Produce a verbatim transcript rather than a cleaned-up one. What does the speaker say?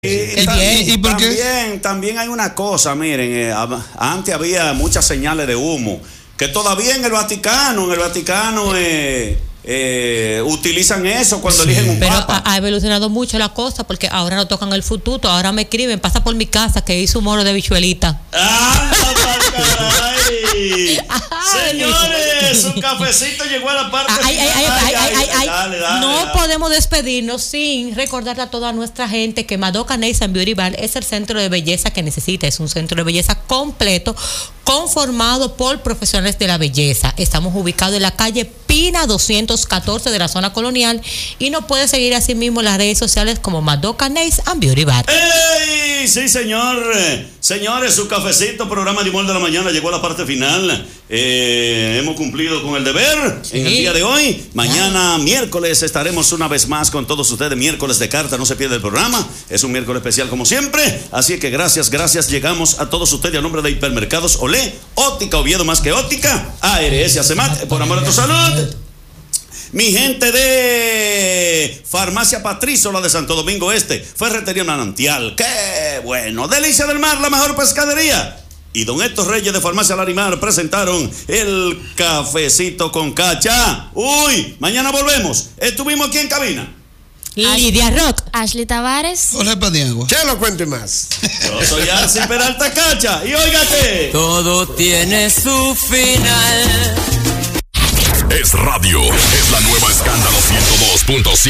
Y, ¿Y, también, y, y por qué? También, también hay una cosa, miren, eh, antes había muchas señales de humo, que todavía en el Vaticano, en el Vaticano eh, eh, utilizan eso cuando sí. eligen un Pero papa. Ha, ha evolucionado mucho la cosa, porque ahora no tocan el fututo, ahora me escriben, pasa por mi casa que hizo un moro de bichuelita. ¡Anda pa'l caray! Señores, un cafecito llegó a la parte ay, final. Ay, ay, ay, ay, ay, dale, dale, no dale. podemos despedirnos sin recordarle a toda nuestra gente que Madoka Nails and Beauty Bar es el centro de belleza que necesita. Es un centro de belleza completo, conformado por profesionales de la belleza. Estamos ubicados en la calle Pina doscientos catorce de la zona colonial y nos puede seguir así mismo en las redes sociales como Madoka Nails and Beauty Bar. ¡Ey! Sí, señor. Señores, su cafecito, programa de humor de la mañana llegó a la parte final. Eh, hemos cumplido con el deber sí. en el día de hoy. Mañana, ya. miércoles, estaremos una vez más con todos ustedes. Miércoles de carta, no se pierda el programa. Es un miércoles especial como siempre. Así que gracias, gracias. Llegamos a todos ustedes a nombre de Hipermercados Olé, Óptica Oviedo más que Óptica, A R S Acemat, por amor a tu salud. Mi gente de Farmacia Patricio, la de Santo Domingo Este, Ferretería Manantial, qué bueno, Delicia del Mar, la mejor pescadería. Y don Héctor Reyes de Farmacia Larimar presentaron el cafecito con cacha. Uy, mañana volvemos. Estuvimos aquí en cabina. Lidia Rock, Ashley Tavares, Jorge Paniagua. ¿Qué lo cuente más? Yo soy Arci Peralta Cacha. Y oiga que todo tiene su final. Es radio, es la nueva Escándalo ciento dos punto cinco.